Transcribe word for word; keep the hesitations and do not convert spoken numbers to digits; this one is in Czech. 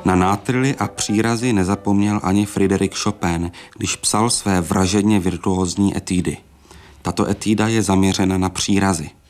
Na nátrily a přírazy nezapomněl ani Frédéric Chopin, když psal své vražedně virtuózní etídy. Tato etída je zaměřena na přírazy.